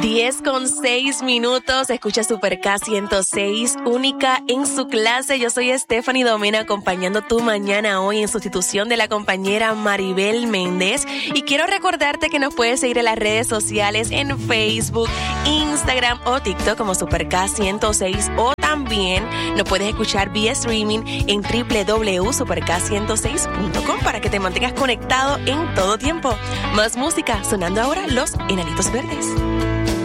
10:06. Escucha Super K 106, única en su clase. Yo soy Stephanie Domena, acompañando tu mañana hoy en sustitución de la compañera Maribel Méndez. Y quiero recordarte que nos puedes seguir en las redes sociales, en Facebook, Instagram o TikTok como Super K 106, o también nos puedes escuchar vía streaming en www.superk106.com para que te mantengas conectado en todo tiempo. Más música sonando ahora, Los Enanitos Verdes.